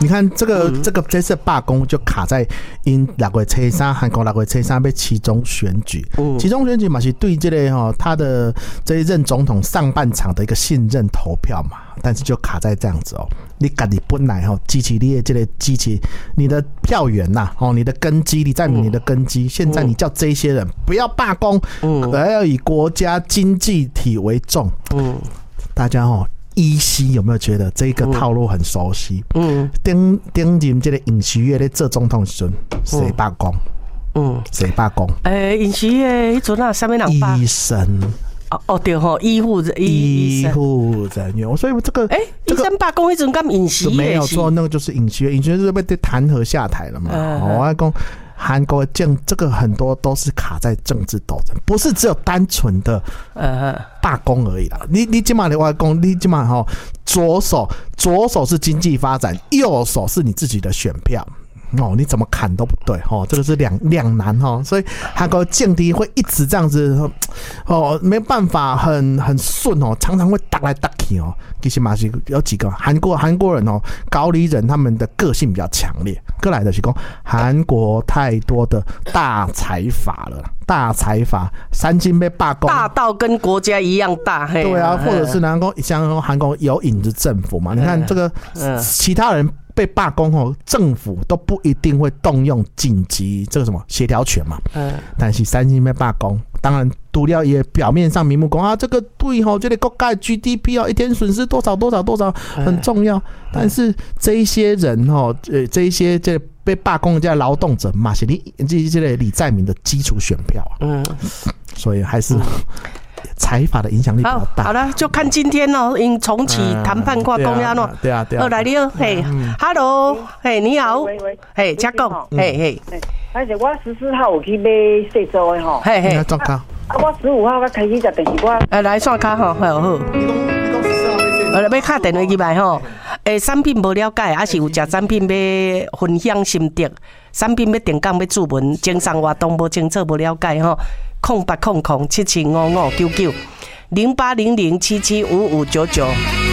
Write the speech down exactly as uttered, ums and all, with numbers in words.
你看这个、嗯、这个这次罢工就卡在因六月初三，韩国六月初三要期中选举，嗯、期中选举嘛是对这个哈他的这一任总统上半场的一个信任投票嘛，但是就卡在这样子哦。你自己本来哈支持你的这个支持你的票源呐、啊，哦，你的根基，你在你的根基，嗯、现在你叫这些人不要罢工，嗯，而要以国家经济体为重，嗯，大家哦。依稀有没有觉得这个套路很熟悉？嗯，顶顶任这个尹锡悦咧做总统时阵，谁罢工？嗯，谁罢工？ 诶，尹锡悦迄阵啊，什么人罢？ 医生。 哦哦对吼，医护医护人员，所以这个哎，医生罢工迄阵跟尹锡悦没有错，那个就是尹锡悦，尹锡悦是被弹劾下台了嘛？我要讲。韩国政这个很多都是卡在政治斗争，不是只有单纯的罢工而已啦。你你今嘛的外公，你今嘛哈左手左手是经济发展，右手是你自己的选票。哦，你怎么砍都不对哦，这个是两两难哦，所以韩国政敌会一直这样子哦，没办法很很顺哦，常常会打来打去哦。其实嘛是有几个韩国韩国人哦，高丽人他们的个性比较强烈，过来的是讲韩国太多的大财阀了，大财阀三金被罢工， 大到跟国家一样大，嘿对啊，或者是南国像韩国有影子政府嘛，你看这个其他人。被罢工后，政府都不一定会动用紧急这个什么协调权嘛。嗯。但是三星被罢工，当然除了也表面上明目讲啊，这个对吼，这个国家 G D P 哦，一天损失多少多少多少很重要。但是这一些人哦，呃，这一些这被罢工的这劳动者嘛，是你这这个李在明的基础选票啊。嗯。所以还是。财阀的影响力比较大。 好了，就看今天哦，因重启谈判挂公鸭喏。 对啊，对啊。 二来你好，嘿 ，Hello， 嘿，你好， 喂喂， 嘿，请讲，嘿嘿。 而且我十四号有去买细租的吼。 嘿嘿。 转卡。 啊，我十五号才开始食，但是我。 哎，来算卡吼，好好。你讲你讲十四号买细租。呃，要敲电话去买吼。诶，产品无了解，还是有食产品要分享心得，产品要定岗要注文，经商活动无清楚无了解吼。空八空空七七五五九九零八零零七七五五九九。